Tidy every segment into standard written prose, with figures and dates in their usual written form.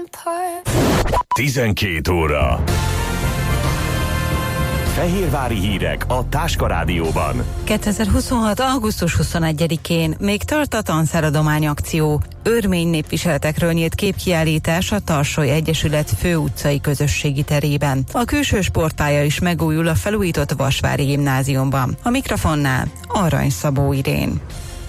apart. 12 óra. Fehérvári hírek a Táska Rádióban. 2026. augusztus 21-én még tart a tanszeradomány akció. Örmény népviseletekről nyílt képkiállítás a Tarsoly Egyesület főutcai közösségi terében. A külső sportpálya is megújul a felújított Vasvári gimnáziumban. A mikrofonnál Arany Szabó Irén.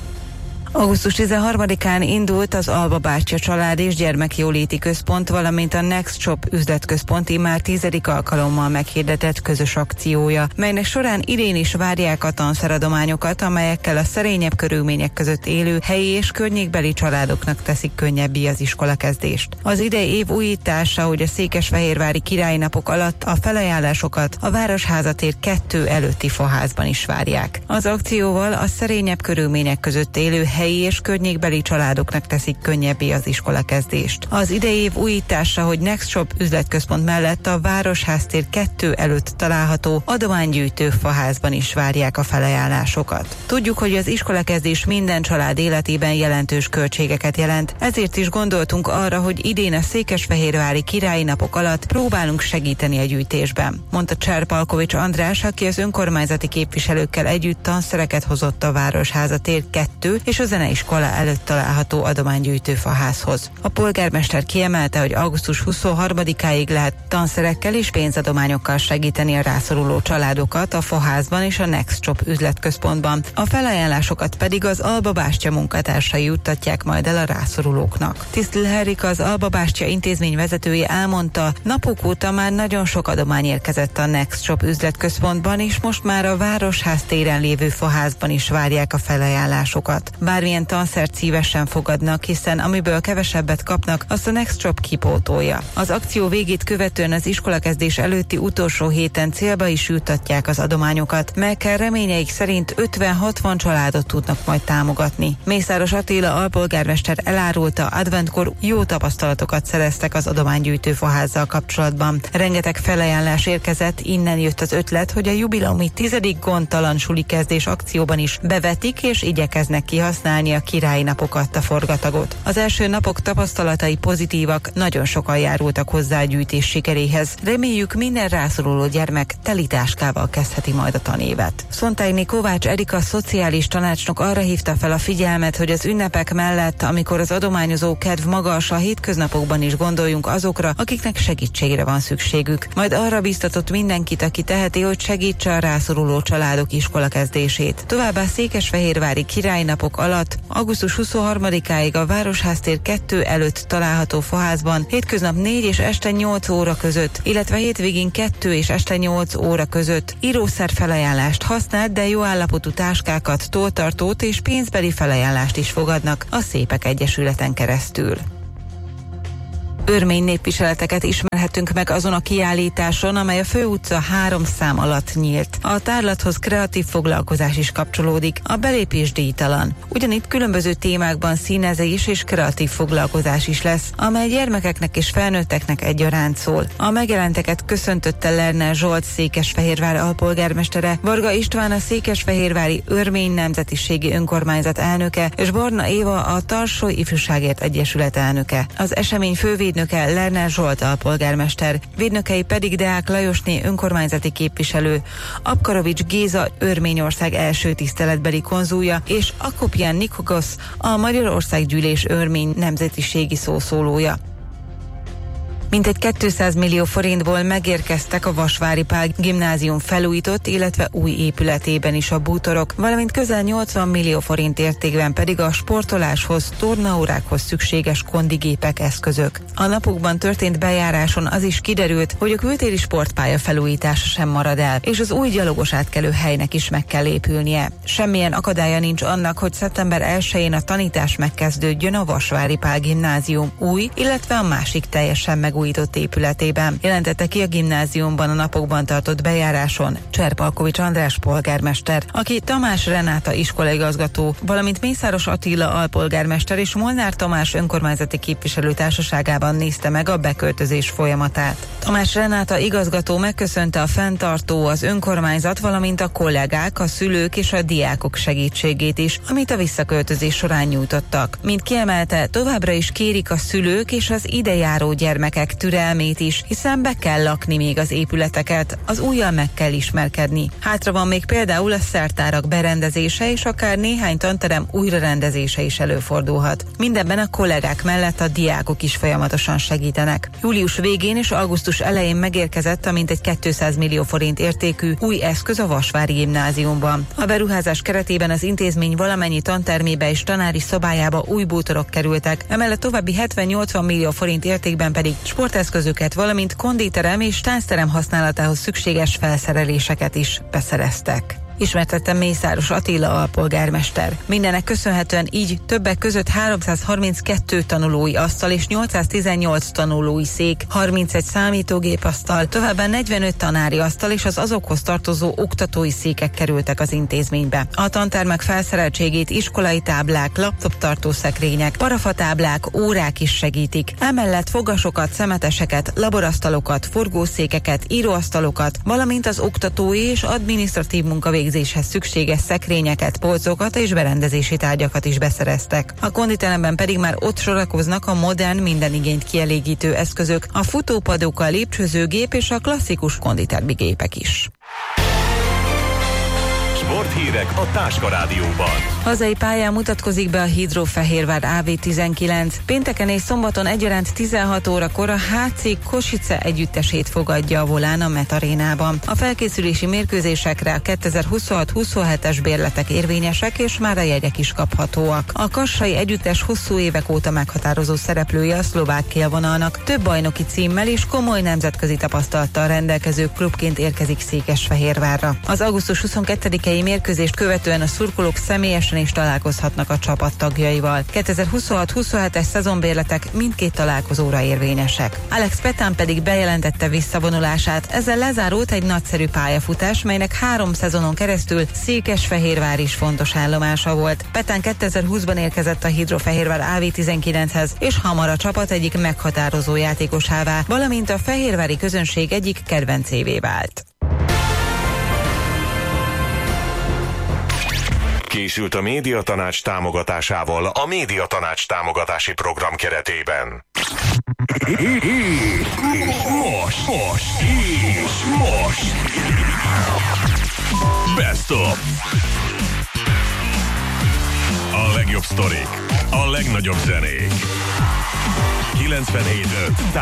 Augusztus 13-án indult az Alba Bástya Család és Gyermekjóléti Központ, valamint a Next Shop üzletközpont immár 10. alkalommal meghirdetett közös akciója, melynek során idén is várják a tanszeradományokat, amelyekkel a szerényebb körülmények között élő helyi és környékbeli családoknak teszik könnyebbé az iskolakezdést. Az idei év újítása, hogy a székesfehérvári királynapok alatt a felajánlásokat a Városháza tér 2 előtti faházban is várják. Az akcióval a szerényebb körülmények között élő helyi és környékbeli családoknak teszik könnyebbé az iskolakezdést. Az idei év újítása, hogy Next Shop üzletközpont mellett a Városház tér 2 előtt található adománygyűjtő faházban is várják a felajánlásokat. Tudjuk, hogy az iskolakezdés minden család életében jelentős költségeket jelent, ezért is gondoltunk arra, hogy idén a székesfehérvári királyi napok alatt próbálunk segíteni a gyűjtésben, mondta Cserpalkovics András, aki az önkormányzati képviselőkkel együtt tanszereket hozott a Városháza tér 2 és a zeneiskola előtt található adománygyűjtő faházhoz. A polgármester kiemelte, hogy augusztus 23-áig lehet tanszerekkel és pénzadományokkal segíteni a rászoruló családokat a faházban és a Next Shop üzletközpontban. A felajánlásokat pedig az Alba Bástya munkatársai juttatják majd el a rászorulóknak. Tisztl Herika, az Alba Bástya intézmény vezetője elmondta, napok óta már nagyon sok adomány érkezett a Next Shop üzletközpontban, és most már a Városház téren lévő faházban is várják a felajánlásokat. Bármilyen tanszert szívesen fogadnak, hiszen amiből kevesebbet kapnak, azt a Next Shop kipótolja. Az akció végét követően az iskolakezdés előtti utolsó héten célba is juttatják az adományokat, melyekkel reményeik szerint 50-60 családot tudnak majd támogatni. Mészáros Attila alpolgármester elárulta, adventkor jó tapasztalatokat szereztek az adománygyűjtő faházzal kapcsolatban. Rengeteg felajánlás érkezett, innen jött az ötlet, hogy a jubileumi 10. gondtalan suli kezdés akcióban is bevetik és igyekeznek kihasználni a királyi napokat, a forgatagot. Az első napok tapasztalatai pozitívak, nagyon sokan járultak hozzá a gyűjtés sikeréhez. Reméljük, minden rászoruló gyermek teli táskával kezdheti majd a tanévet. Szontágyné Kovács Erika szociális tanácsnok arra hívta fel a figyelmet, hogy az ünnepek mellett, amikor az adományozó kedv magas, a hétköznapokban is gondoljunk azokra, akiknek segítségre van szükségük. Majd arra biztatott mindenkit, aki teheti, hogy segítse a rászoruló családok iskolakezdését. Továbbá székesfehérvári királynapok alatt augusztus 23-áig a Városház tér 2 előtt található faházban hétköznap 4 és este 8 óra között, illetve hétvégén 2 és este 8 óra között írószer felajánlást használt, de jó állapotú táskákat, tolltartót és pénzbeli felajánlást is fogadnak a Szépek Egyesületen keresztül. Örmény népviseleteket ismerhetünk meg azon a kiállításon, amely a Főutca 3 szám alatt nyílt. A tárlathoz kreatív foglalkozás is kapcsolódik, a belépés díjtalan. Ugyanitt különböző témákban színezés és kreatív foglalkozás is lesz, amely gyermekeknek és felnőtteknek egyaránt szól. A megjelenteket köszöntötte Lerner Zsolt Székesfehérvár alpolgármestere, Varga István a Székesfehérvári Örmény Nemzetiségi Önkormányzat elnöke, és Barna Éva a Tarsoly Ifjúságért Egyesület elnöke. Az esemény fővédnöke Lerner Zsolt alpolgármester, védnökei pedig Deák Lajosné önkormányzati képviselő, Apkarovics Géza Örményország első tiszteletbeli konzulja és Akopján Nikogosz a Magyarországgyűlés örmény nemzetiségi szószólója. Mintegy 200 millió forintból megérkeztek a Vasvári Pál gimnázium felújított, illetve új épületében is a bútorok, valamint közel 80 millió forint értékben pedig a sportoláshoz, tornaórákhoz szükséges kondigépek, eszközök. A napokban történt bejáráson az is kiderült, hogy a kültéri sportpálya felújítása sem marad el, és az új gyalogos átkelő helynek is meg kell épülnie. Semmilyen akadálya nincs annak, hogy szeptember 1-én a tanítás megkezdődjön a Vasvári Pál gimnázium új, illetve a másik teljesen megújított épületében, jelentette ki a gimnáziumban a napokban tartott bejáráson Cserpalkovics András polgármester, aki Tamás Renáta iskolaigazgató, valamint Mészáros Attila alpolgármester és Molnár Tamás önkormányzati képviselő társaságában nézte meg a beköltözés folyamatát. Tamás Renáta igazgató megköszönte a fenntartó, az önkormányzat, valamint a kollégák, a szülők és a diákok segítségét is, amit a visszaköltözés során nyújtottak. Mint kiemelte, továbbra is kérik a szülők és az idejáró gyermekek türelmét is, hiszen be kell lakni még az épületeket, az újjal meg kell ismerkedni. Hátra van még például a szertárak berendezése, és akár néhány tanterem újrarendezése is előfordulhat. Mindenben a kollégák mellett a diákok is folyamatosan segítenek. Július végén és augusztus elején megérkezett a mintegy 200 millió forint értékű új eszköz a Vasvári Gimnáziumban. A beruházás keretében az intézmény valamennyi tantermébe és tanári szobájába új bútorok kerültek, emellett további 70-80 millió forint értékben pedig sporteszközöket, valamint konditerem és táncterem használatához szükséges felszereléseket is beszereztek. Ismertette Mészáros Attila alpolgármester. Mindenek köszönhetően így többek között 332 tanulói asztal és 818 tanulói szék, 31 számítógépasztal, továbbá 45 tanári asztal és az azokhoz tartozó oktatói székek kerültek az intézménybe. A tantermek felszereltségét iskolai táblák, laptoptartó szekrények, parafatáblák, órák is segítik. Emellett fogasokat, szemeteseket, laborasztalokat, forgószékeket, íróasztalokat, valamint az oktatói és adminisztratív munkavégzéshez szükséges szekrényeket, polcokat és berendezési tárgyakat is beszereztek. A konditeremben pedig már ott sorakoznak a modern, minden igényt kielégítő eszközök, a futópadok, a lépcsőzőgép és a klasszikus konditermi gépek is. Sporthírek a Táska Rádióban. Hazai pályán mutatkozik be a Hydro-Fehérvár AV19. Pénteken és szombaton egyaránt 16 órakor a HC Kosice együttesét fogadja a Volán a Met Arénában. A felkészülési mérkőzésekre a 2026-27-es bérletek érvényesek, és már a jegyek is kaphatóak. A kassai együttes hosszú évek óta meghatározó szereplője a szlovák élvonalnak, több bajnoki címmel és komoly nemzetközi tapasztalattal rendelkező klubként érkezik Székesfehérvárra. Az augusztus 22-i mérkőzést követően a szurkolók személyesen is találkozhatnak a csapat tagjaival. 2026-27-es szezonbérletek mindkét találkozóra érvényesek. Alex Petán pedig bejelentette visszavonulását, ezzel lezárult egy nagyszerű pályafutás, melynek 3 szezonon keresztül Székesfehérvár is fontos állomása volt. Petán 2020-ban érkezett a Hydro-Fehérvár AV19-hez, és hamar a csapat egyik meghatározó játékosává, valamint a fehérvári közönség egyik kedvencévé vált. Készült a Médiatanács támogatásával a Médiatanács támogatási program keretében. Most. Best of. A legjobb sztorik, a legnagyobb zenék. 97.5